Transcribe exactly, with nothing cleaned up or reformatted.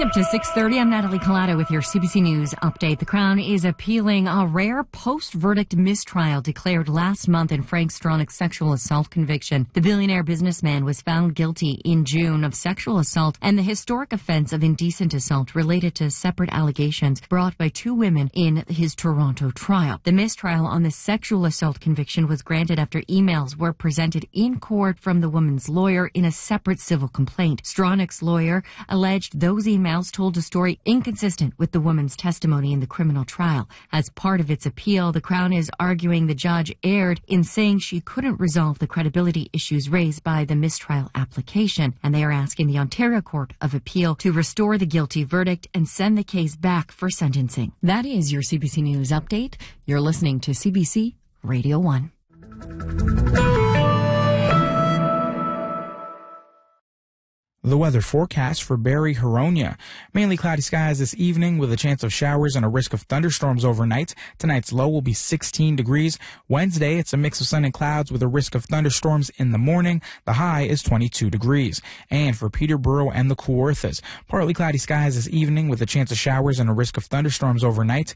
Coming up to six thirty, I'm Natalie Collado with your C B C News update. The Crown is appealing a rare post-verdict mistrial declared last month in Frank Stronach's sexual assault conviction. The billionaire businessman was found guilty in June of sexual assault and the historic offense of indecent assault related to separate allegations brought by two women in his Toronto trial. The mistrial on the sexual assault conviction was granted after emails were presented in court from the woman's lawyer in a separate civil complaint. Stronach's lawyer alleged those emails told a story inconsistent with the woman's testimony in the criminal trial. As part of its appeal, the Crown is arguing the judge erred in saying she couldn't resolve the credibility issues raised by the mistrial application, and they are asking the Ontario Court of Appeal to restore the guilty verdict and send the case back for sentencing. That is your C B C News update. You're listening to C B C Radio one. The weather forecast for Barrie, Huronia. Mainly cloudy skies this evening with a chance of showers and a risk of thunderstorms overnight. Tonight's low will be sixteen degrees. Wednesday, it's a mix of sun and clouds with a risk of thunderstorms in the morning. The high is twenty-two degrees. And for Peterborough and the Kawarthas, partly cloudy skies this evening with a chance of showers and a risk of thunderstorms overnight.